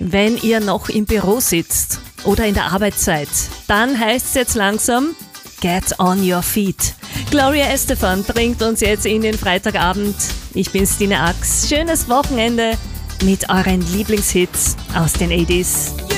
Wenn ihr noch im Büro sitzt oder in der Arbeitszeit, dann heißt es jetzt langsam, get on your feet. Gloria Estefan bringt uns jetzt in den Freitagabend. Ich bin Stine Ax. Schönes Wochenende mit euren Lieblingshits aus den 80s.